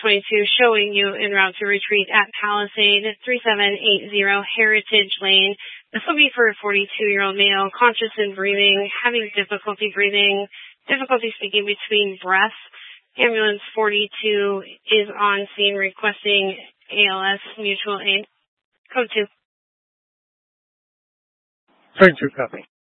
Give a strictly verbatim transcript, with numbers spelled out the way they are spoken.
twenty-two showing you en route to retreat at Palisade, three seven eight zero Heritage Lane. This will be for a forty-two-year-old male, conscious in breathing, having difficulty breathing, difficulty speaking between breaths. Ambulance forty-two is on scene requesting A L S mutual aid. Code two. Turn two, copy.